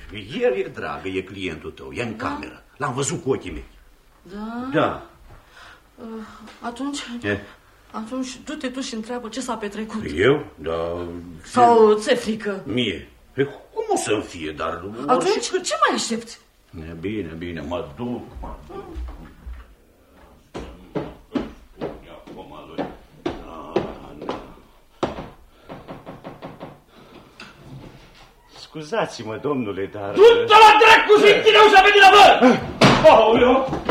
El e dragă, e clientul tău, e în cameră. L-am văzut cu ochii mei. Da? Da. Atunci du-te tu și întreabă ce s-a petrecut. Eu? Da. Sau ți-e frică? Mie? Cum o să-mi fie, dar... Atunci ce mai aștepți? Bine, mă duc. Scuzați-mă, domnule, dar... Du-te la dracu și tine ușa pe din avă! Aoleu!